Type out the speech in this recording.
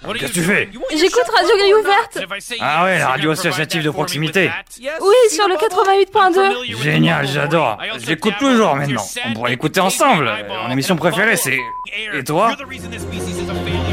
Qu'est-ce que tu fais? J'écoute Radio Grille Ouverte. Ah ouais, la radio associative de proximité. Oui, sur le 88.2. Génial, j'adore. J'écoute toujours maintenant. On pourrait l'écouter ensemble. Mon émission préférée, c'est... Et toi?